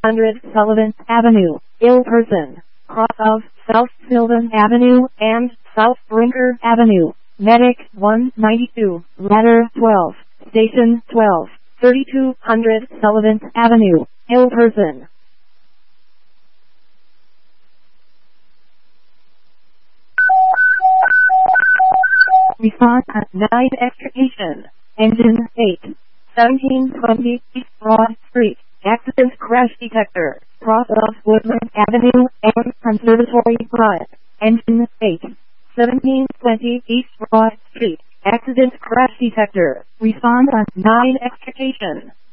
Sullivan Avenue, ill person, cross of South Sylvan Avenue and South Brinker Avenue. Medic 192, ladder 12, station 12, 3200 Sullivan Avenue, ill person. Response at 9 extrication. Engine 8. 1720 East Broad Street. Accident crash detector. Cross of Woodland Avenue and Conservatory Drive. Engine 8. 1720 East Broad Street. Accident crash detector. Respond on 9 extrication.